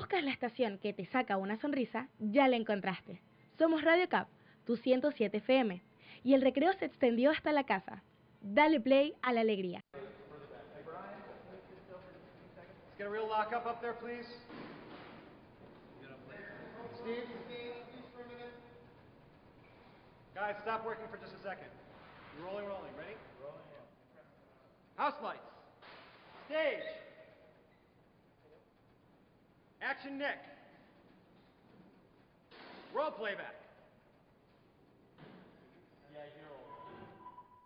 buscas la estación que te saca una sonrisa, ya la encontraste. Somos Radio Cap, tu 107 FM, y el recreo se extendió hasta la casa. Dale play a la alegría. Let's get a real lock up there, please. Steve, for a minute. Guys, stop working for just a second. Rolling. Ready? Rolling. House lights. Stage. Action, Nick. Roll playback.